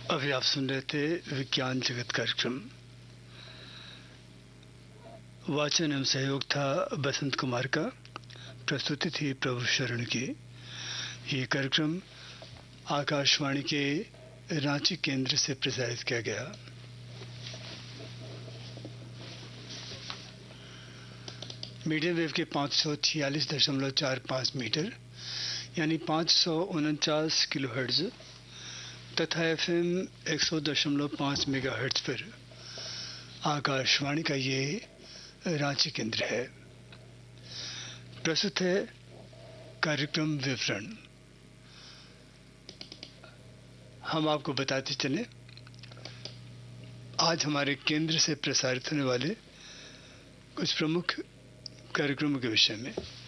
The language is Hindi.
अभी आप सुन रहे थे विज्ञान जगत कार्यक्रम। वाचन एवं सहयोग था बसंत कुमार का, प्रस्तुति थी प्रभु शरण की। ये कार्यक्रम आकाशवाणी के रांची केंद्र से प्रसारित किया गया। मीडियम वेव के 546.45 मीटर यानी 549 किलोहर्ट्ज तथा FM 100.5 मेगाहर्ट्ज पर आकाशवाणी का ये रांची केंद्र है। प्रस्तुत है कार्यक्रम विवरण। हम आपको बताते चले आज हमारे केंद्र से प्रसारित होने वाले कुछ प्रमुख कार्यक्रमों के विषय में।